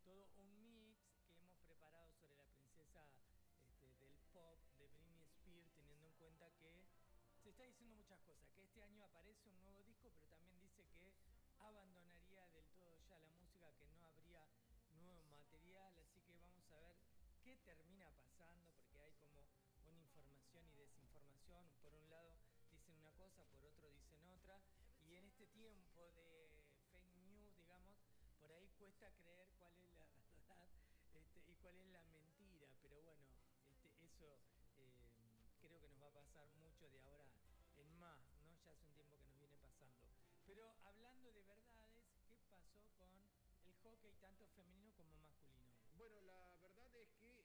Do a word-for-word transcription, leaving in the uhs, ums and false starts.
todo un mix que hemos preparado sobre la princesa este, del pop de Britney Spears, teniendo en cuenta que se está diciendo muchas cosas, que este año aparece un nuevo disco, pero también dice que abandonaría del todo ya la música, que no habría nuevo material, así que vamos a ver qué termina pasando, porque hay como una información y desinformación. Por un lado dicen una cosa, por otro dicen otra, y en este tiempo de fake news, digamos, por ahí cuesta creer cuál es la verdad este, y cuál es la mentira, pero bueno, este, eso eh, creo que nos va a pasar mucho de ahora en más, ¿no? Ya hace un tiempo que nos viene pasando. Pero hablando de verdades, ¿qué pasó con el hockey tanto femenino como masculino? Bueno, la verdad es que